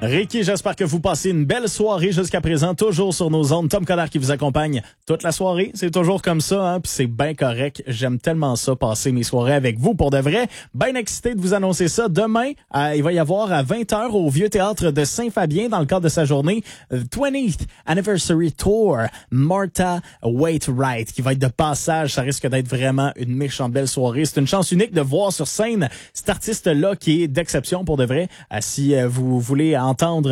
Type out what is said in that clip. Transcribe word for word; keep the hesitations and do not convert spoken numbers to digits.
Ricky, j'espère que vous passez une belle soirée jusqu'à présent, toujours sur nos ondes. Tom Collard qui vous accompagne toute la soirée. C'est toujours comme ça, hein, puis c'est bien correct. J'aime tellement ça, passer mes soirées avec vous pour de vrai. Bien excité de vous annoncer ça. Demain, euh, il va y avoir à vingt heures au Vieux Théâtre de Saint-Fabien, dans le cadre de sa journée euh, twentieth Anniversary Tour, Martha Wainwright, qui va être de passage. Ça risque d'être vraiment une méchante belle soirée. C'est une chance unique de voir sur scène cet artiste-là qui est d'exception pour de vrai. Euh, si euh, vous voulez entendre